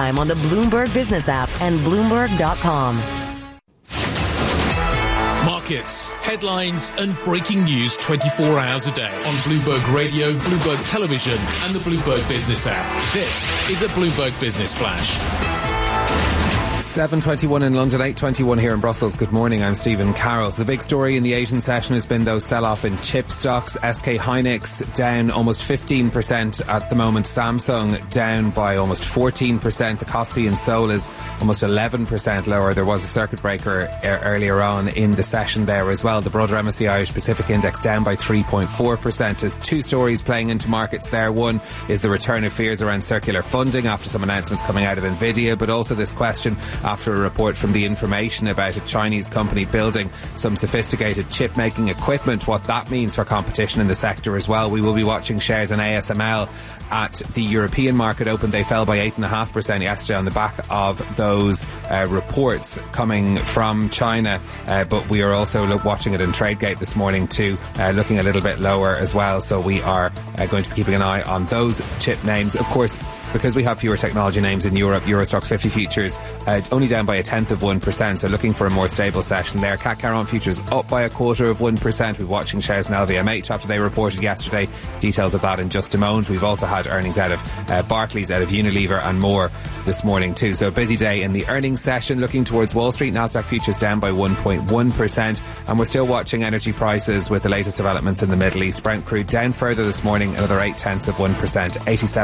anytime on the Bloomberg Business app and Bloomberg.com. Markets, headlines and breaking news 24 hours a day on Bloomberg Radio, Bloomberg Television and the Bloomberg Business app. This is a Bloomberg Business Flash. 7:21 in London, 8:21 here in Brussels. Good morning, I'm Stephen Carroll. The big story in the Asian session has been those sell-off in chip stocks. SK Hynix down almost 15% at the moment. Samsung down by almost 14%. The Kospi in Seoul is almost 11% lower. There was a circuit breaker earlier on in the session there as well. The broader MSCI Irish Pacific Index down by 3.4%. There's two stories playing into markets there. One is the return of fears around circular funding after some announcements coming out of Nvidia, but also this question after a report from The Information about a Chinese company building some sophisticated chip-making equipment, what that means for competition in the sector as well. We will be watching shares in ASML at the European market open. They fell by 8.5% yesterday on the back of those reports coming from China, but we are also watching it in TradeGate this morning too, looking a little bit lower as well. So we are going to be keeping an eye on those chip names. Of course, because we have fewer technology names in Europe, Eurostoxx 50 futures only down by 0.1%, so looking for a more stable session there. CAC 40 futures up by 0.25%. We're watching shares in LVMH after they reported yesterday. Details of that in just a moment. We've also had earnings out of Barclays, out of Unilever and more this morning too. So a busy day in the earnings session. Looking towards Wall Street, Nasdaq futures down by 1.1%, and we're still watching energy prices with the latest developments in the Middle East. Brent crude down further this morning, another 0.8%,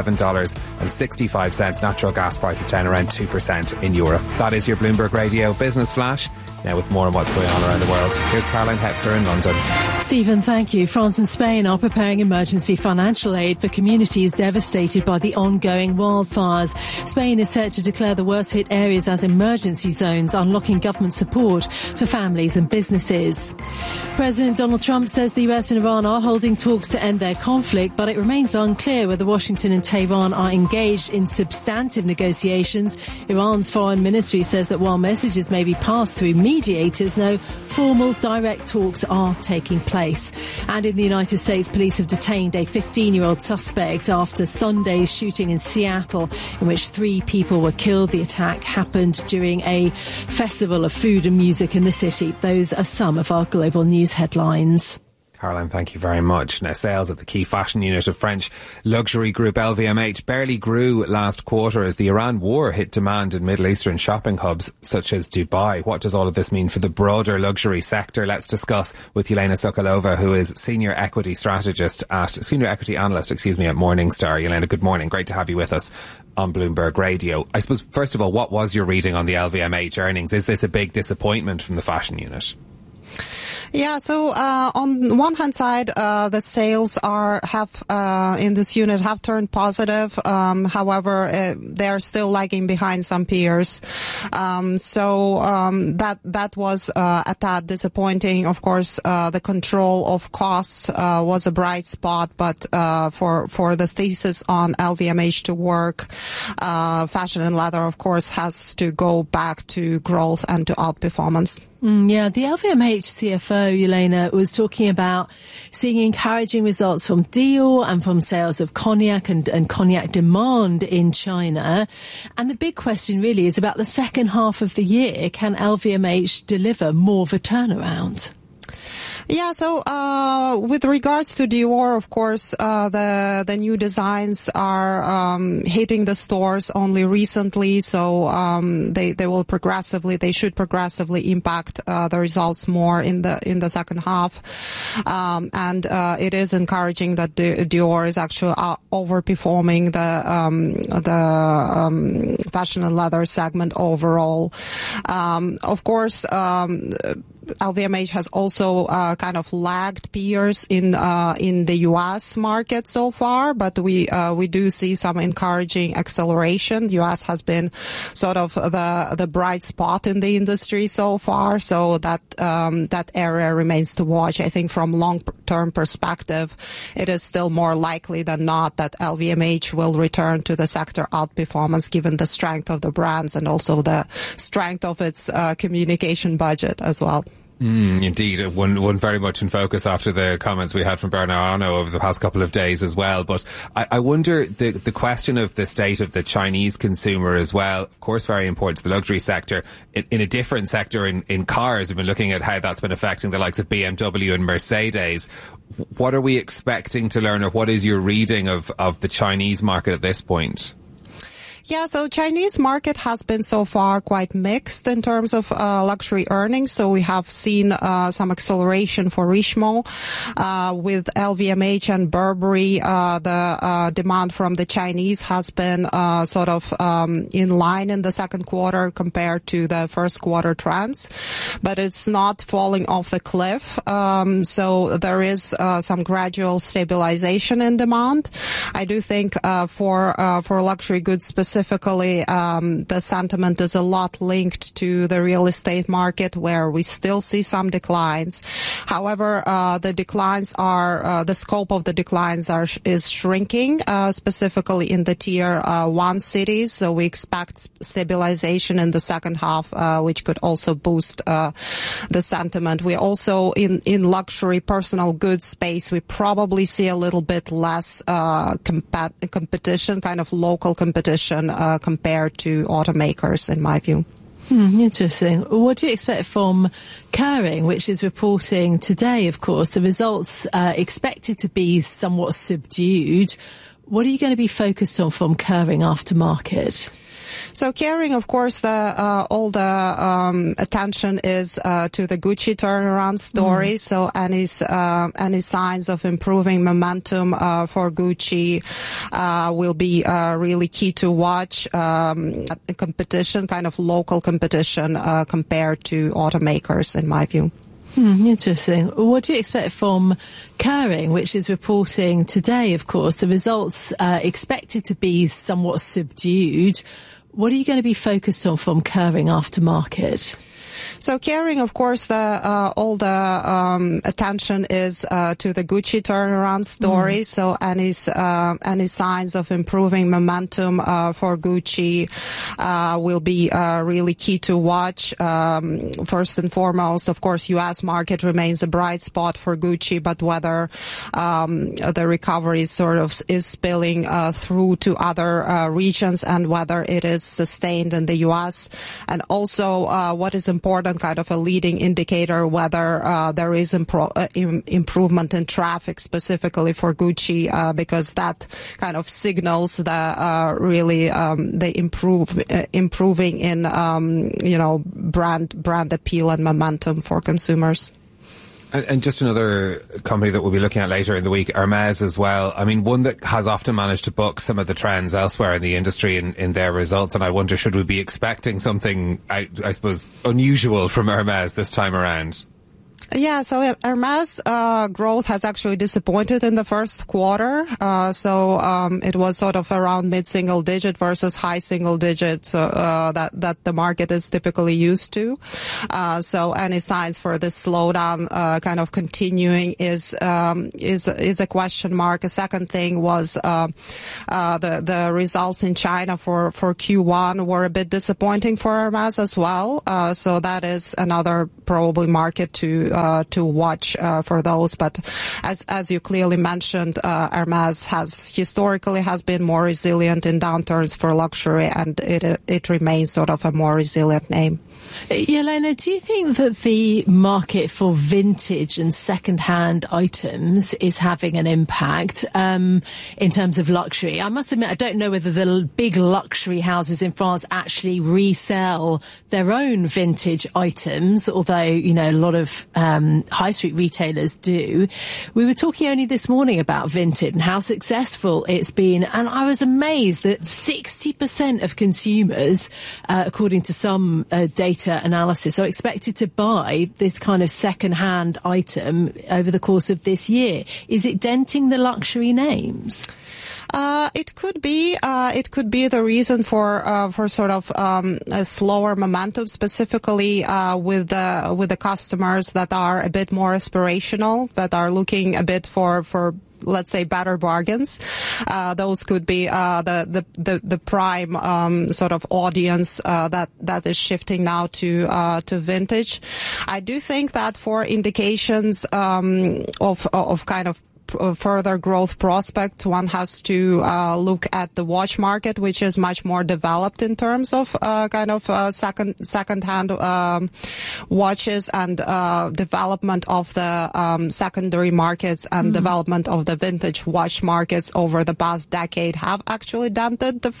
$87.65. Natural gas prices down around 2% in Europe. That is your Bloomberg Radio Business Flash. Now with more on what's going on around the world, here's Caroline Hepker in London. Stephen, thank you. France and Spain are preparing emergency financial aid for communities devastated by the ongoing wildfires. Spain is set to declare the worst hit areas as emergency zones, unlocking government support for families and businesses. President Donald Trump says the US and Iran are holding talks to end their conflict, but it remains unclear whether Washington and Tehran are engaged in substantive negotiations. Iran's foreign ministry says that while messages may be passed through mediators, no formal direct talks are taking place. And in the United States, police have detained a 15-year-old suspect after Sunday's shooting in Seattle, in which 3 people were killed. The attack happened during a festival of food and music in the city. Those are some of our global news headlines. Caroline, thank you very much. Now, sales at the key fashion unit of French luxury group LVMH barely grew last quarter as the Iran war hit demand in Middle Eastern shopping hubs such as Dubai. What does all of this mean for the broader luxury sector? Let's discuss with Yelena Sokolova, who is senior equity analyst at Morningstar. Yelena, good morning. Great to have you with us on Bloomberg Radio. I suppose, first of all, what was your reading on the LVMH earnings? Is this a big disappointment from the fashion unit? Yeah, so on one hand side, the sales in this unit have turned positive. However, they are still lagging behind some peers. That was a tad disappointing. Of course, the control of costs was a bright spot, but for the thesis on LVMH to work, fashion and leather, of course, has to go back to growth and to outperformance. Yeah, the LVMH CFO, Yelena, was talking about seeing encouraging results from Dior and from sales of cognac and cognac demand in China. And the big question really is about the second half of the year. Can LVMH deliver more of a turnaround? Yeah, so with regards to Dior, of course, the new designs are hitting the stores only recently, so they should progressively impact the results more in the second half. And it is encouraging that Dior is actually overperforming the fashion and leather segment overall. Of course, LVMH has also kind of lagged peers in the U.S. market so far, but we do see some encouraging acceleration. U.S. has been sort of the bright spot in the industry so far, so that area remains to watch. I think from long-term perspective, it is still more likely than not that LVMH will return to the sector outperformance given the strength of the brands and also the strength of its communication budget as well. Indeed, one very much in focus after the comments we had from Bernard Arnault over the past couple of days as well. But I wonder the question of the state of the Chinese consumer as well, of course very important to the luxury sector. In a different sector in cars, we've been looking at how that's been affecting the likes of BMW and Mercedes. What are we expecting to learn, or what is your reading of the Chinese market at this point? Yeah, so Chinese market has been so far quite mixed in terms of luxury earnings. So we have seen some acceleration for Richemont with LVMH and Burberry. The demand from the Chinese has been sort of in line in the second quarter compared to the first quarter trends, but it's not falling off the cliff. So there is some gradual stabilization in demand. I do think for luxury goods specifically, the sentiment is a lot linked to the real estate market, where we still see some declines. However, the declines are the scope of the declines is shrinking, specifically in the tier 1 cities. So we expect stabilization in the second half, which could also boost the sentiment. We also in luxury personal goods space, we probably see a little bit less competition, kind of local competition compared to automakers, in my view. Interesting. What do you expect from Kering, which is reporting today, of course? The results expected to be somewhat subdued. What are you going to be focused on from Kering aftermarket? So Kering, of course, all the attention is to the Gucci turnaround story. So any signs of improving momentum for Gucci will be really key to watch. Competition, kind of local competition compared to automakers, in my view. Interesting. What do you expect from Kering, which is reporting today, of course? The results expected to be somewhat subdued. What are you going to be focused on from Kering aftermarket? So Kering, of course, all the attention is to the Gucci turnaround story. So any signs of improving momentum for Gucci will be really key to watch. First and foremost, of course, U.S. market remains a bright spot for Gucci, but whether the recovery sort of is spilling through to other regions, and whether it is sustained in the U.S. And also what is important, kind of a leading indicator, whether there is improvement in traffic specifically for Gucci, because that kind of signals the really the improving in brand appeal and momentum for consumers. And just another company that we'll be looking at later in the week, Hermès as well. I mean, one that has often managed to buck some of the trends elsewhere in the industry in their results. And I wonder, should we be expecting something, I suppose, unusual from Hermès this time around? Yeah, so Hermès growth has actually disappointed in the first quarter. It was sort of around mid-single digit versus high single digit that the market is typically used to. So any signs for this slowdown kind of continuing is a question mark. A second thing was the results in China for Q1 were a bit disappointing for Hermès as well. So that is another probably market to watch for those. But as you clearly mentioned, Hermès has historically been more resilient in downturns for luxury, and it remains sort of a more resilient name. Yelena, do you think that the market for vintage and second-hand items is having an impact in terms of luxury? I must admit, I don't know whether the big luxury houses in France actually resell their own vintage items, although, a lot of high street retailers do. We were talking only this morning about Vinted and how successful it's been, and I was amazed that 60% of consumers, according to some data analysis, are expected to buy this kind of second-hand item over the course of this year. Is it denting the luxury names? It could be the reason for sort of a slower momentum, specifically with the customers that are a bit more aspirational, that are looking a bit for let's say, better bargains. Those could be the prime sort of audience that is shifting now to vintage. I do think that for indications of kind of further growth prospects, one has to look at the watch market, which is much more developed in terms of second-hand watches, and development of the secondary markets and development of the vintage watch markets over the past decade have actually dented the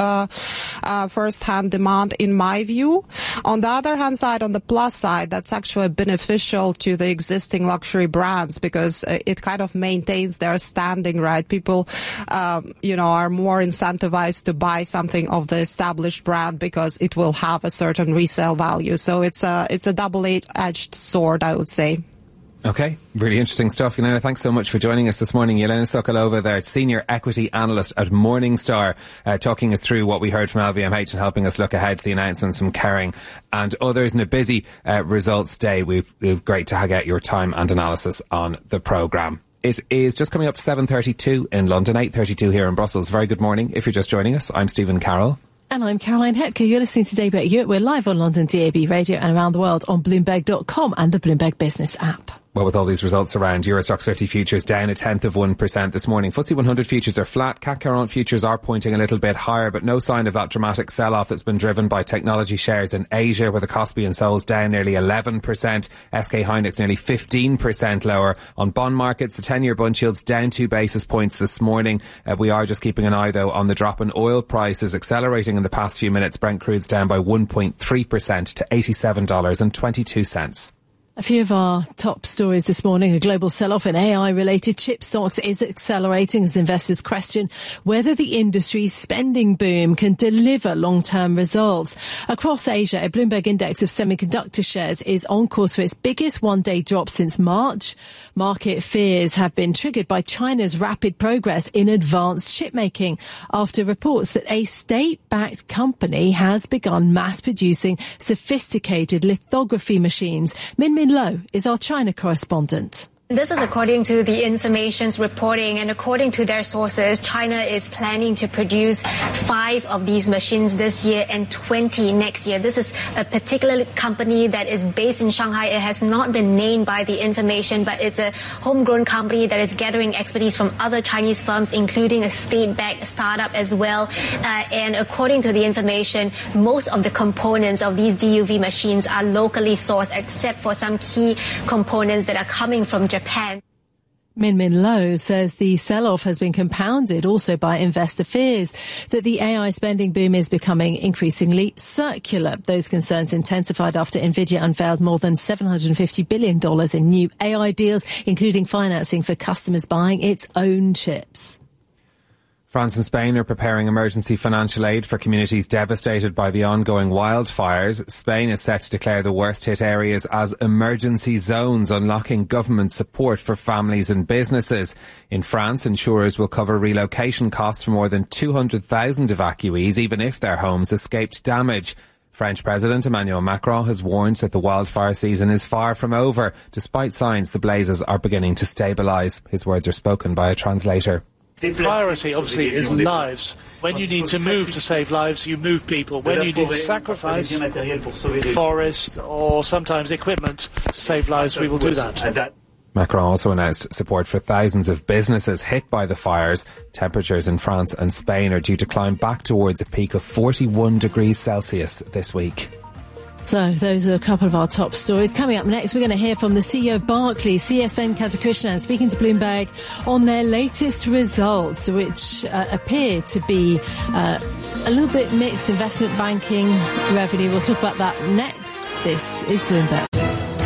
first-hand demand, in my view. On the other hand side, on the plus side, that's actually beneficial to the existing luxury brands, because it kind of maintains their standing, right? People, are more incentivized to buy something of the established brand because it will have a certain resale value. So it's a double-edged sword, I would say. Okay, really interesting stuff. Yelena, thanks so much for joining us this morning. Yelena Sokolova there, Senior Equity Analyst at Morningstar, talking us through what we heard from LVMH and helping us look ahead to the announcements from Kering and others in a busy results day. We're great to get your time and analysis on the programme. It is just coming up to 7:32 in London, 8:32 here in Brussels. Very good morning. If you're just joining us, I'm Stephen Carroll. And I'm Caroline Hepker. You're listening to Daybreak Europe. We're live on London DAB Radio and around the world on Bloomberg.com and the Bloomberg Business app. Well, with all these results around, Eurostoxx 50 futures down 0.1% this morning. FTSE 100 futures are flat. CAC 40 futures are pointing a little bit higher, but no sign of that dramatic sell-off that's been driven by technology shares in Asia, where the Kospi and Seoul's down nearly 11%. SK Hynix nearly 15% lower. On bond markets, the 10-year bund yield's down 2 basis points this morning. We are just keeping an eye, though, on the drop in oil prices accelerating in the past few minutes. Brent crude's down by 1.3% to $87.22. A few of our top stories this morning. A global sell-off in AI-related chip stocks is accelerating as investors question whether the industry's spending boom can deliver long-term results. Across Asia, a Bloomberg index of semiconductor shares is on course for its biggest one-day drop since March. Market fears have been triggered by China's rapid progress in advanced chip-making after reports that a state-backed company has begun mass-producing sophisticated lithography machines. Min Lo is our China correspondent. This is according to the information's reporting, and according to their sources, China is planning to produce 5 of these machines this year and 20 next year. This is a particular company that is based in Shanghai. It has not been named by the information, but it's a homegrown company that is gathering expertise from other Chinese firms, including a state-backed startup as well. And according to the information, most of the components of these DUV machines are locally sourced, except for some key components that are coming from Japan. Min Lo says the sell-off has been compounded also by investor fears that the AI spending boom is becoming increasingly circular. Those concerns intensified after Nvidia unveiled more than $750 billion in new AI deals, including financing for customers buying its own chips. France and Spain are preparing emergency financial aid for communities devastated by the ongoing wildfires. Spain is set to declare the worst hit areas as emergency zones, unlocking government support for families and businesses. In France, insurers will cover relocation costs for more than 200,000 evacuees, even if their homes escaped damage. French President Emmanuel Macron has warned that the wildfire season is far from over, despite signs the blazes are beginning to stabilise. His words are spoken by a translator. The priority, obviously, is lives. When you need to move to save lives, you move people. When you need to sacrifice forest or sometimes equipment to save lives, we will do that. Macron also announced support for thousands of businesses hit by the fires. Temperatures in France and Spain are due to climb back towards a peak of 41 degrees Celsius this week. So those are a couple of our top stories. Coming up next, we're going to hear from the CEO of Barclays, CS Venkatakrishnan, speaking to Bloomberg on their latest results, which appear to be a little bit mixed. Investment banking revenue. We'll talk about that next. This is Bloomberg.